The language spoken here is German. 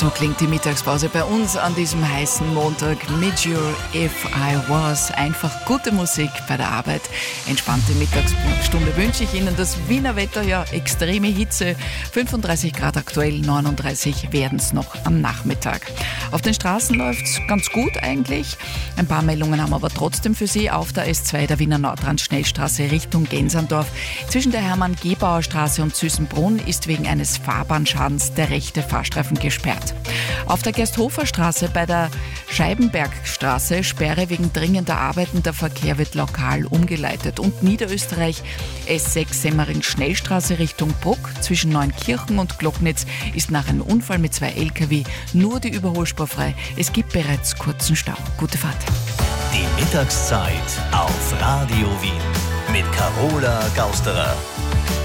So klingt die Mittagspause bei uns an diesem heißen Montag mit Your If I Was. Einfach gute Musik bei der Arbeit. Entspannte Mittagsstunde wünsche ich Ihnen. Das Wiener Wetter, ja, extreme Hitze. 35 Grad aktuell, 39 werden es noch am Nachmittag. Auf den Straßen läuft es ganz gut eigentlich. Ein paar Meldungen haben wir aber trotzdem für Sie. Auf der S2 der Wiener Nordrand-Schnellstraße Richtung Gensandorf. Zwischen der Hermann-Gebauer Straße und Süßenbrunn ist wegen eines Fahrbahnschadens der rechte Fahrstreifen gesperrt. Auf der Gersthofer Straße bei der Scheibenbergstraße Sperre wegen dringender Arbeiten. Der Verkehr wird lokal umgeleitet. Und Niederösterreich S6 Semmering-Schnellstraße Richtung Bruck zwischen Neunkirchen und Glocknitz ist nach einem Unfall mit 2 LKW nur die Überholspur frei. Es gibt bereits kurzen Stau. Gute Fahrt. Die Mittagszeit auf Radio Wien mit Carola Gausterer.